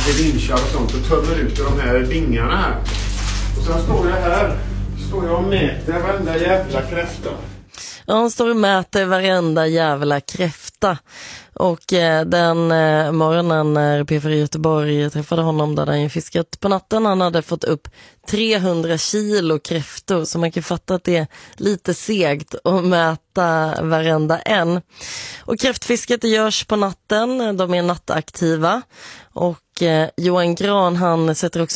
vinschar och sånt och tömmer ut de här dingarna här. Och sen står jag här. Står jag och mäter varenda jävla kräfta. Ja, han står och mäter varenda jävla kräfta. Och den morgonen när P4 Göteborg träffade honom där han fiskat på natten, han hade fått upp 300 kilo kräftor, så man kan fatta att det är lite segt att mäta varenda en. Och kräftfisket görs på natten, de är nattaktiva. Och Johan Gran, han sätter också